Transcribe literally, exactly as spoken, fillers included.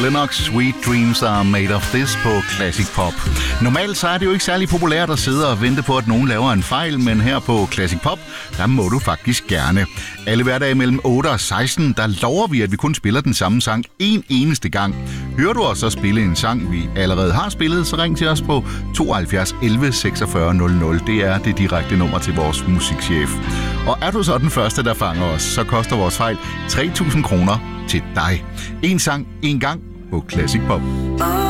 Lennox, Sweet Dreams Are Made of This på Classic Pop. Normalt så er det jo ikke særlig populært at sidde og vente på, at nogen laver en fejl, men her på Classic Pop, der må du faktisk gerne. Alle hverdage mellem otte og seksten, der lover vi, at vi kun spiller den samme sang en eneste gang. Hører du os så spille en sang, vi allerede har spillet, så ring til os på tooghalvfjerds elleve seksogfyrre nul nul. Det er det direkte nummer til vores musikchef. Og er du så den første, der fanger os, så koster vores fejl tre tusind kroner til dig. En sang, en gang på Classic Pop.